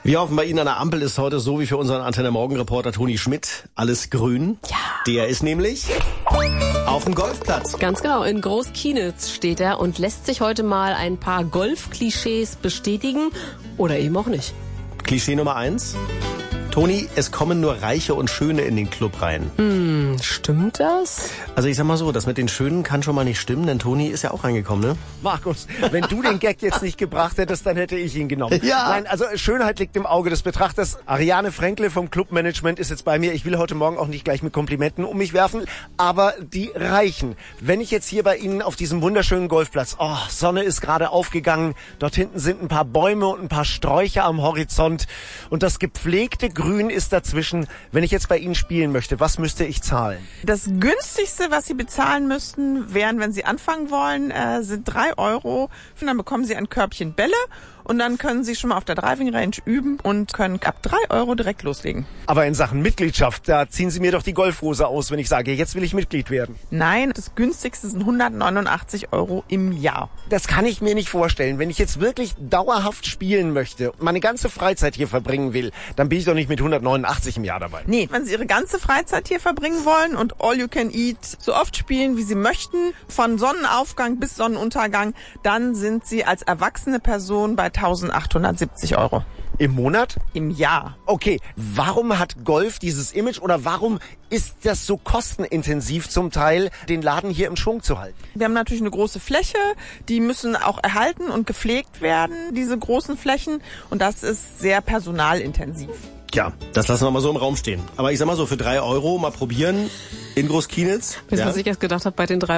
Wir hoffen, bei Ihnen an der Ampel ist heute so wie für unseren Antenne-Morgen-Reporter Toni Schmidt alles grün. Ja. Der ist nämlich auf dem Golfplatz. Ganz genau, in Großkienitz steht er und lässt sich heute mal ein paar Golf-Klischees bestätigen oder eben auch nicht. Klischee Nummer 1. Toni, es kommen nur Reiche und Schöne in den Club rein. Stimmt das? Also ich sag mal so, das mit den Schönen kann schon mal nicht stimmen, denn Toni ist ja auch reingekommen, ne? Markus, wenn du den Gag jetzt nicht gebracht hättest, dann hätte ich ihn genommen. Ja. Nein, also Schönheit liegt im Auge des Betrachters. Ariane Fränkle vom Clubmanagement ist jetzt bei mir. Ich will heute Morgen auch nicht gleich mit Komplimenten um mich werfen, aber die Reichen. Wenn ich jetzt hier bei Ihnen auf diesem wunderschönen Golfplatz, Sonne ist gerade aufgegangen, dort hinten sind ein paar Bäume und ein paar Sträucher am Horizont und das gepflegte Grün ist dazwischen. Wenn ich jetzt bei Ihnen spielen möchte, was müsste ich zahlen? Das günstigste, was Sie bezahlen müssten, wären, wenn Sie anfangen wollen, sind 3 €. Und dann bekommen Sie ein Körbchen Bälle und dann können Sie schon mal auf der Driving Range üben und können ab 3 € direkt loslegen. Aber in Sachen Mitgliedschaft, da ziehen Sie mir doch die Golfhose aus, wenn ich sage, jetzt will ich Mitglied werden. Nein, das günstigste sind 189 € im Jahr. Das kann ich mir nicht vorstellen. Wenn ich jetzt wirklich dauerhaft spielen möchte und meine ganze Freizeit hier verbringen will, dann bin ich doch nicht mit 189 im Jahr dabei. Nee, wenn Sie Ihre ganze Freizeit hier verbringen wollen und all you can eat so oft spielen, wie Sie möchten, von Sonnenaufgang bis Sonnenuntergang, dann sind Sie als erwachsene Person bei 1.870 €. Im Monat? Im Jahr. Okay, warum hat Golf dieses Image oder warum ist das so kostenintensiv zum Teil, den Laden hier im Schwung zu halten? Wir haben natürlich eine große Fläche, die müssen auch erhalten und gepflegt werden, diese großen Flächen, und das ist sehr personalintensiv. Ja, das lassen wir mal so im Raum stehen. Aber ich sag mal so, für 3 € mal probieren in Großkienitz. Bis was ich erst gedacht habe, bei den 3